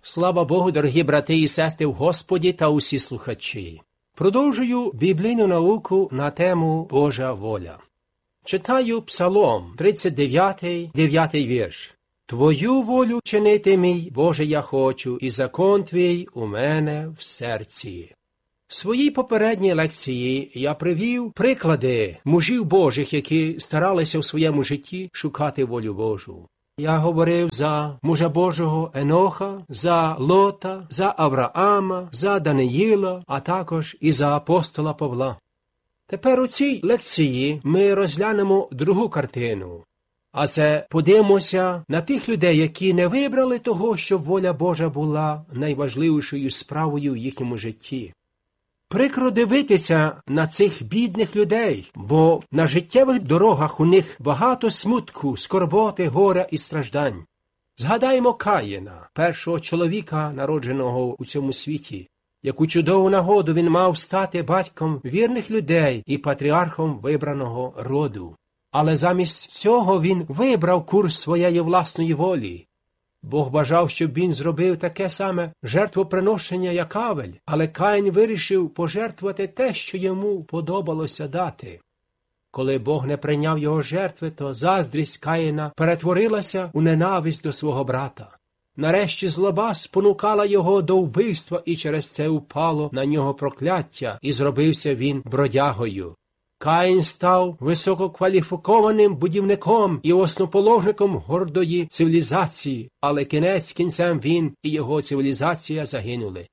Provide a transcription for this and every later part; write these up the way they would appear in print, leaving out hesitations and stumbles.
Слава Богу, дорогі брати і сестри в Господі та усі слухачі. Продовжую біблійну науку на тему Божа воля. Читаю Псалом 39, 9 вірш. «Твою волю чинити, мій Боже, я хочу, і закон Твій у мене в серці». В своїй попередній лекції я привів приклади мужів Божих, які старалися в своєму житті шукати волю Божу. Я говорив за мужа Божого Еноха, за Лота, за Авраама, за Даниїла, а також і за апостола Павла. Тепер у цій лекції ми розглянемо другу картину. А це подивимося на тих людей, які не вибрали того, щоб воля Божа була найважливішою справою в їхньому житті. Прикро дивитися на цих бідних людей, бо на життєвих дорогах у них багато смутку, скорботи, горя і страждань. Згадаємо Каїна, першого чоловіка, народженого у цьому світі. Яку чудову нагоду він мав стати батьком вірних людей і патріархом вибраного роду. Але замість цього він вибрав курс своєї власної волі. Бог бажав, щоб він зробив таке саме жертвоприношення, як Авель, але Каїн вирішив пожертвувати те, що йому подобалося дати. Коли Бог не прийняв його жертви, то заздрість Каїна перетворилася у ненависть до свого брата. Нарешті злоба спонукала його до вбивства, і через це упало на нього прокляття, і зробився він бродягою. Каїн став висококваліфікованим будівником і основоположником гордої цивілізації, але кінець кінцем він і його цивілізація загинули.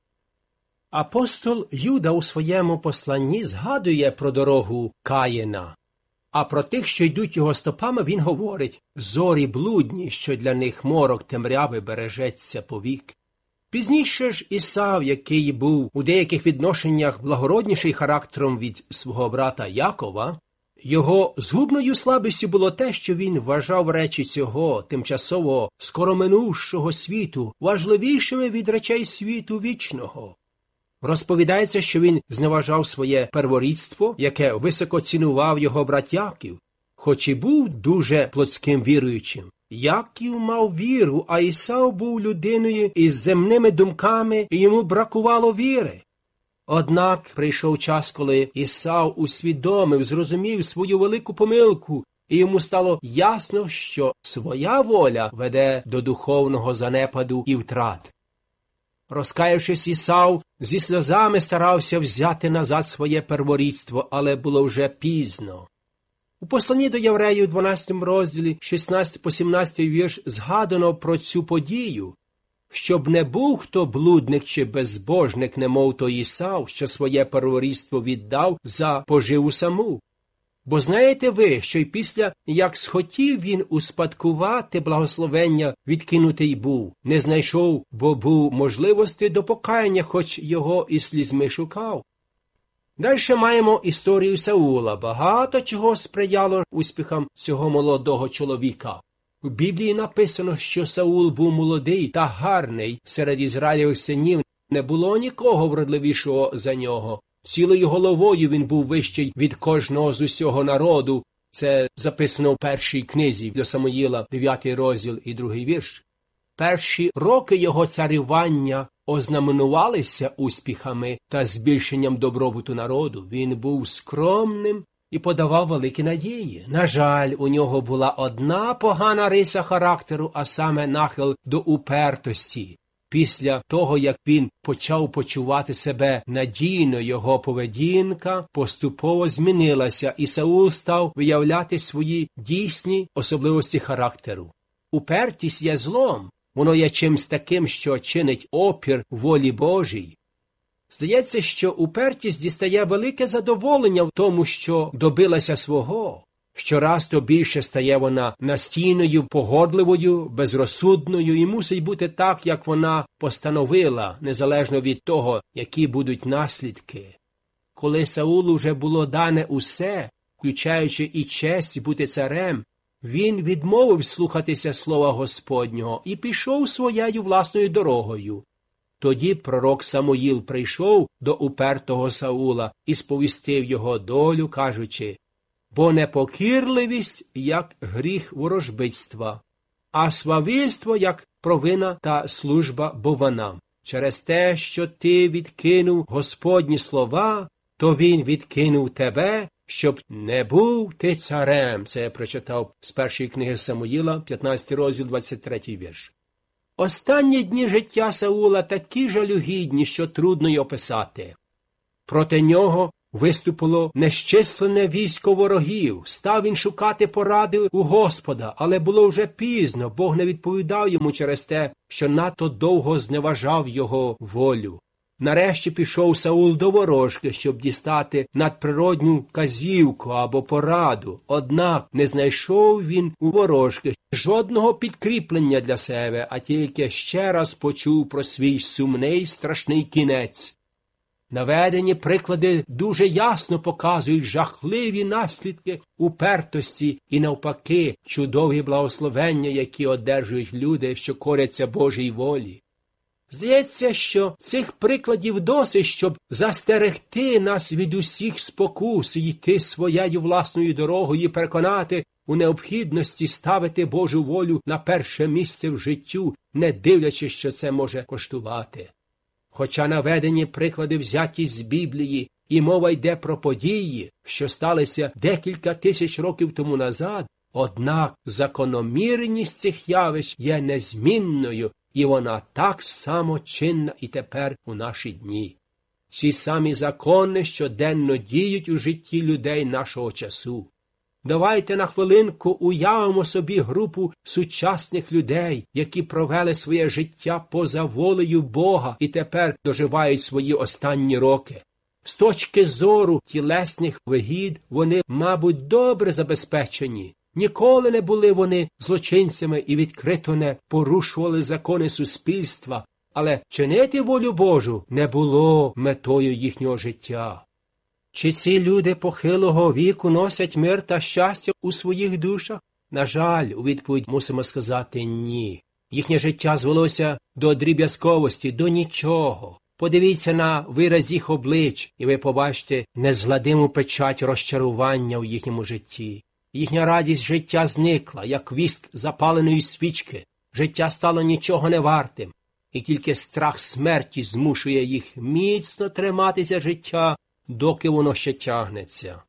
Апостол Юда у своєму посланні згадує про дорогу Каїна. А про тих, що йдуть його стопами, він говорить: «Зорі блудні, що для них морок темряви бережеться повік». Пізніше ж Ісав, який був у деяких відношеннях благородніший характером від свого брата Якова, його згубною слабістю було те, що він вважав речі цього тимчасово скороминувшого світу важливішими від речей світу вічного. Розповідається, що він зневажав своє перворідство, яке високо цінував його брат Яків, хоч і був дуже плотським віруючим. Яків мав віру, а Ісав був людиною із земними думками, і йому бракувало віри. Однак прийшов час, коли Ісав усвідомив, зрозумів свою велику помилку, і йому стало ясно, що своя воля веде до духовного занепаду і втрат. Розкаявшись, Ісав зі сльозами старався взяти назад своє перворідство, але було вже пізно. У посланні до Євреїв, 12 розділі, 16-17 вірш, згадано про цю подію, щоб не був хто блудник чи безбожник, немов той Ісав, що своє перворідство віддав за поживу саму. Бо знаєте ви, що й після, як схотів він успадкувати благословення, відкинутий був, не знайшов, бо був можливості до покаяння, хоч його і слізьми шукав. Далі маємо історію Саула. Багато чого сприяло успіхам цього молодого чоловіка. У Біблії написано, що Саул був молодий та гарний. Серед Ізраїлевих синів не було нікого вродливішого за нього. Цілою головою він був вищий від кожного з усього народу. Це записано в першій книзі до Самуїла, 9 розділ і 2 вірш. Перші роки його царювання ознаменувалися успіхами та збільшенням добробуту народу. Він був скромним і подавав великі надії. На жаль, у нього була одна погана риса характеру, а саме нахил до упертості. Після того, як він почав почувати себе надійно, його поведінка поступово змінилася, і Саул став виявляти свої дійсні особливості характеру. Упертість є злом. Воно є чимсь таким, що чинить опір волі Божій. Здається, що упертість дістає велике задоволення в тому, що добилася свого. Щораз то більше стає вона настійною, погодливою, безрозсудною і мусить бути так, як вона постановила, незалежно від того, які будуть наслідки. Коли Саулу вже було дане усе, включаючи і честь бути царем, він відмовив слухатися слова Господнього і пішов своєю власною дорогою. Тоді пророк Самуїл прийшов до упертого Саула і сповістив його долю, кажучи: «Бо непокірливість, як гріх ворожбитства, а свавільство, як провина та служба бованам. Через те, що ти відкинув Господні слова, то він відкинув тебе, щоб не був ти царем. Це я прочитав з першої книги Самуїла, 15 розділ, 23 вірш. Останні дні життя Саула такі жалюгідні, що трудно й описати. Проти нього виступило нещисленне військо ворогів. Став він шукати поради у Господа, але було вже пізно, Бог не відповідав йому через те, що надто довго зневажав його волю. Нарешті пішов Саул до ворожки, щоб дістати надприродню вказівку або пораду. Однак не знайшов він у ворожки жодного підкріплення для себе, а тільки ще раз почув про свій сумний страшний кінець. Наведені приклади дуже ясно показують жахливі наслідки упертості і, навпаки, чудові благословення, які одержують люди, що коряться Божій волі. Здається, що цих прикладів досить, щоб застерегти нас від усіх спокус і йти своєю власною дорогою і переконати у необхідності ставити Божу волю на перше місце в життю, не дивлячись, що це може коштувати. Хоча наведені приклади взяті з Біблії, і мова йде про події, що сталися декілька тисяч років тому назад, однак закономірність цих явищ є незмінною, і вона так само чинна і тепер у наші дні. Ці самі закони щоденно діють у житті людей нашого часу. Давайте на хвилинку уявимо собі групу сучасних людей, які провели своє життя поза волею Бога і тепер доживають свої останні роки. З точки зору тілесних вигід вони, мабуть, добре забезпечені. Ніколи не були вони злочинцями і відкрито не порушували закони суспільства, але чинити волю Божу не було метою їхнього життя. Чи ці люди похилого віку носять мир та щастя у своїх душах? На жаль, у відповідь мусимо сказати ні. Їхнє життя звелося до дріб'язковості, до нічого. Подивіться на вираз їх облич, і ви побачите незгладиму печать розчарування у їхньому житті. Їхня радість життя зникла, як віск запаленої свічки. Життя стало нічого не вартим, і тільки страх смерті змушує їх міцно триматися життя, доки воно ще тягнеться.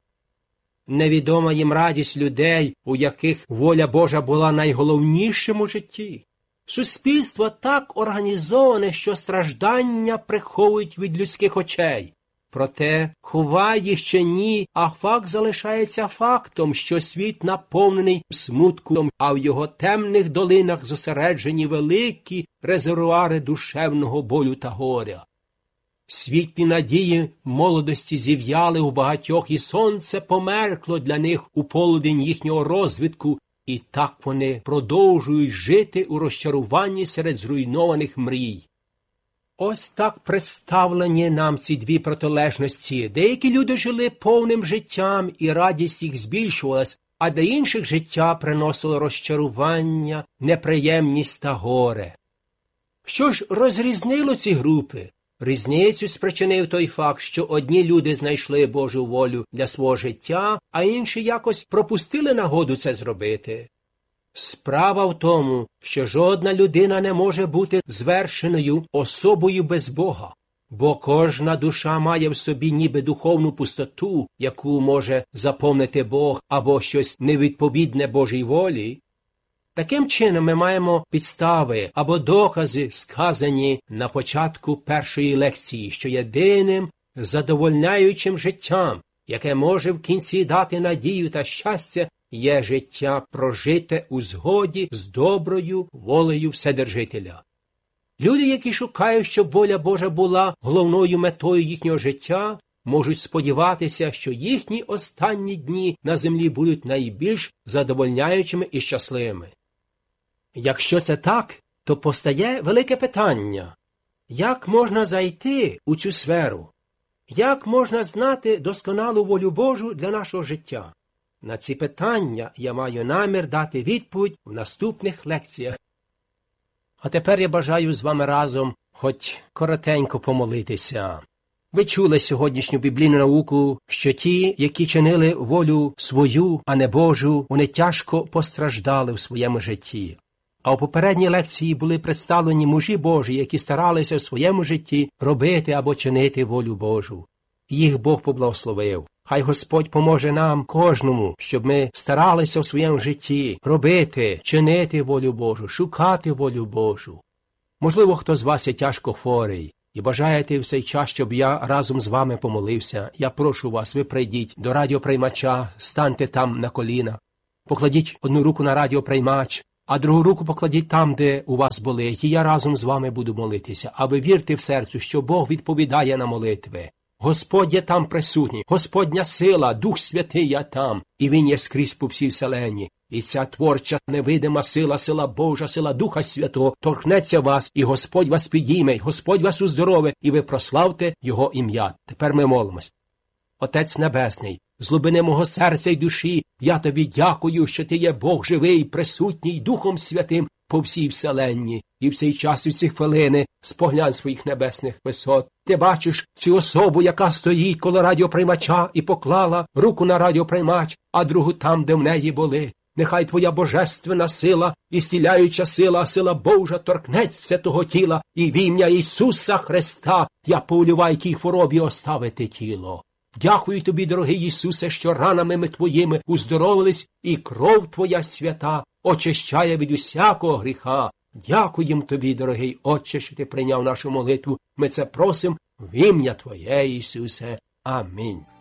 Невідома їм радість людей, у яких воля Божа була найголовнішим у житті. Суспільство так організоване, що страждання приховують від людських очей. Проте, ховай їх чи ні, а факт залишається фактом, що світ наповнений смутком, а в його темних долинах зосереджені великі резервуари душевного болю та горя. Світлі надії молодості зів'яли у багатьох, і сонце померкло для них у полудень їхнього розвитку, і так вони продовжують жити у розчаруванні серед зруйнованих мрій. Ось так представлені нам ці дві протилежності. Деякі люди жили повним життям, і радість їх збільшувалась, а для інших життя приносило розчарування, неприємність та горе. Що ж розрізнило ці групи? Різницю спричинив той факт, що одні люди знайшли Божу волю для свого життя, а інші якось пропустили нагоду це зробити. Справа в тому, що жодна людина не може бути звершеною особою без Бога, бо кожна душа має в собі ніби духовну пустоту, яку може заповнити Бог або щось невідповідне Божій волі. Таким чином ми маємо підстави або докази, сказані на початку першої лекції, що єдиним задовольняючим життям, яке може в кінці дати надію та щастя, є життя прожите у згоді з доброю волею Вседержителя. Люди, які шукають, щоб воля Божа була головною метою їхнього життя, можуть сподіватися, що їхні останні дні на землі будуть найбільш задовольняючими і щасливими. Якщо це так, то постає велике питання. Як можна зайти у цю сферу? Як можна знати досконалу волю Божу для нашого життя? На ці питання я маю намір дати відповідь в наступних лекціях. А тепер я бажаю з вами разом хоч коротенько помолитися. Ви чули сьогоднішню біблійну науку, що ті, які чинили волю свою, а не Божу, вони тяжко постраждали в своєму житті. А у попередній лекції були представлені мужі Божі, які старалися в своєму житті робити або чинити волю Божу. Їх Бог поблагословив. Хай Господь поможе нам, кожному, щоб ми старалися в своєму житті робити, чинити волю Божу, шукати волю Божу. Можливо, хто з вас є тяжко хворий і бажаєте в цей час, щоб я разом з вами помолився. Я прошу вас, ви прийдіть до радіоприймача, станьте там на коліна, покладіть одну руку на радіоприймач, а другу руку покладіть там, де у вас болить, і я разом з вами буду молитися. А ви вірте в серцю, що Бог відповідає на молитви. Господь є там присутній, Господня сила, Дух Святий є там, і Він є скрізь по всій вселенні. І ця творча, невидима сила, сила Божа, сила Духа Святого торкнеться вас, і Господь вас підійме, і Господь вас уздоровить, і ви прославте Його ім'я. Тепер ми молимось. Отець Небесний, з глибини мого серця й душі, я Тобі дякую, що Ти є Бог живий, присутній Духом Святим по всій вселенні. І в цей час, у ці хвилини, споглянь своїх небесних висот. Ти бачиш цю особу, яка стоїть коло радіоприймача і поклала руку на радіоприймач, а другу там, де в неї болить. Нехай Твоя божественна сила і зціляюча сила, сила Божа торкнеться того тіла, і в ім'я Ісуса Христа я повеліваю тій хворобі оставити тіло. Дякую Тобі, дорогий Ісусе, що ранами ми Твоїми уздоровились, і кров Твоя свята очищає від усякого гріха. Дякуємо Тобі, дорогий Отче, що Ти прийняв нашу молитву. Ми це просимо в ім'я Твоє, Ісусе. Амінь.